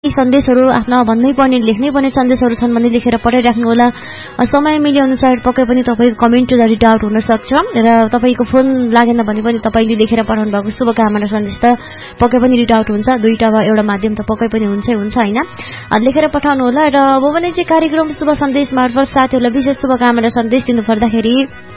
सन्देशहरू आफ्ना भन्नै पर्ने लेख्नै पर्ने सन्देशहरू छन् भने लेखेर पठाइराख्नु होला। समय मिले अनुसार पक्कै पनि तपाईँको कमेन्ट रिड आउट हुन सक्छ र तपाईँको फोन लागेन भने पनि तपाईँले लेखेर पठाउनु भएको शुभकामना सन्देश त पक्कै पनि रिड आउट हुन्छ। दुईटा वा एउटा माध्यम त पक्कै पनि हुन्छ हैन। लेखेर पठाउनु होला। र अब भने चाहिँ कार्यक्रम शुभ सन्देश मार्फत साथीहरूलाई विशेष शुभकामना सन्देश दिनु पर्दाखेरि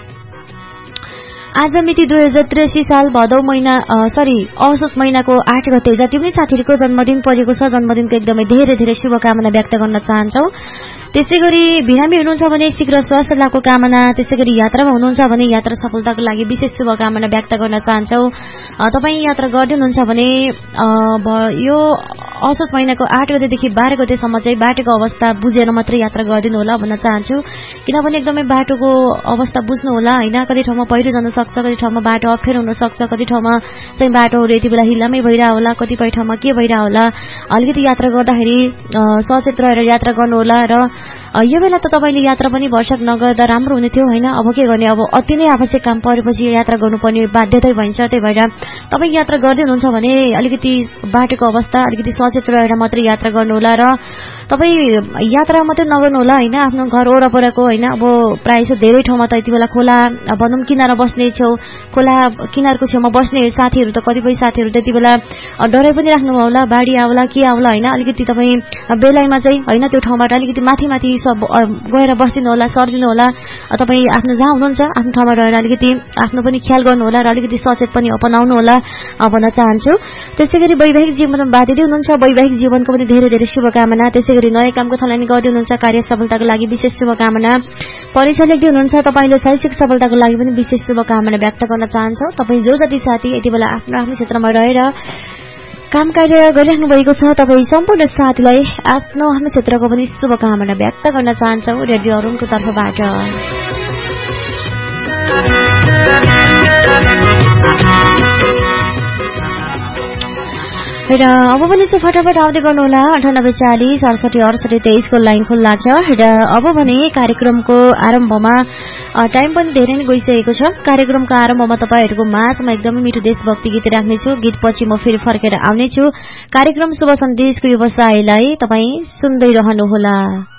आज मिति 2083 साल भदौ महिना असोज महिनाको 8 गते जति पनि साथीहरूको जन्मदिन परेको छ, जन्मदिनको एकदमै धेरै धेरै शुभकामना व्यक्त गर्न चाहन्छौ। त्यसैगरी बिरामी हुनुहुन्छ भने शीघ्र स्वास्थ्य लाभको कामना, त्यसैगरी यात्रामा हुनुहुन्छ भने यात्रा सफलताको लागि विशेष शुभकामना व्यक्त गर्न चाहन्छौ। तपाईँ यात्रा गर्दै हुनुहुन्छ भने यो असोज महिनाको 8 गतेदेखि 12 गतेसम्म चाहिँ बाटोको अवस्था बुझेर मात्रै यात्रा गरिदिनु होला भन्न चाहन्छु। किनभने एकदमै बाटोको अवस्था बुझ्नु होला हैन। कति ठाउँमा पहिरो जान सक्छ, कति ठाउँमा बाटो अप्ठ्यारो हुन सक्छ, कति ठाउँमा चाहिँ बाटोहरू यति बेला हिल्लामै भइरा होला, कतिपय ठाउँमा के भइरा होला। अलिकति यात्रा गर्दाखेरि सचेत रहेर यात्रा गर्नु होला। र यो बेला त तपाईले यात्रा पनि भरसक नगर्दा राम्रो हुने थियो हैन। अब के गर्ने, अब अति नै आवश्यक काम परेपछि यात्रा गर्नुपर्ने बाध्यता भइन्छ। त्यही भएर तपाई यात्रा गर्दै हुनुहुन्छ भने अलिकति बाटोको अवस्था अलिकति सचेत रहेर मात्रै यात्रा गर्नु होला। र तपाई यात्रा मात्रै नगर्नु होला हैन, आफ्नो घर वरपरको हैन। अब प्रायः धेरै ठाउँमा त यति बेला खोला भनौं किनारा बस्ने छेउ, खोला किनारको छेउमा बस्ने साथीहरू त कतिपय साथीहरू त्यति बेला डराइ पनि राख्नु होला, बाढी आउला के आउला हैन। अलिकति तपाई बेलायमा चाहिँ हैन त्यो ठाउँबाट अलिकति माथि माथि गएर बस्दिनु होला, सर्दिनु होला। तपाई आफ्नो जहाँ हुनुहुन्छ आफ्नो ठाउँमा रहेर अलिकति आफ्नो पनि ख्याल गर्नु होला र अलिकति सचेत पनि अपनाउनु होला भन्न चाहन्छु। त्यसैगरी वैवाहिक जीवनमा बाधित हुनुहुन्छ, वैवाहिक जीवनको पनि धेरै धेरै शुभकामना। त्यसैगरी नयाँ कामको थालनी गर्दै हुनुहुन्छ, कार्य सफलताको लागि विशेष शुभकामना। परीक्षा लेख्दै हुनुहुन्छ, तपाईले शैक्षिक सफलताको लागि पनि विशेष शुभकामना व्यक्त गर्न चाहन्छौ। तपाई जो जति साथी यति बेला आफ्नो आफ्नो क्षेत्रमा रहेर काम कार्य गरिराख्नु भएको छ, तपाईँ सम्पूर्ण साथीलाई आफ्नो आफ्नो क्षेत्रको पनि शुभकामना व्यक्त गर्न चाहन्छौ रेडियो अरुणको तर्फबाट। र अब पनि चाहिँ फटाफट आउँदै गर्नुहोला 9840 68 68 23 को लाइन खुल्ला छ। र अब भने कार्यक्रमको आरम्भमा टाइम पनि धेरै नै गइसकेको छ। कार्यक्रमको आरम्भमा तपाईहरुको माझमा एकदमै मिठो देशभक्ति गीत राख्नेछु। गीतपछि म फेरि फर्केर आउनेछु। कार्यक्रम शुभ सन्देशको व्यवसायलाई तपाई सुन्दै रहनुहोला।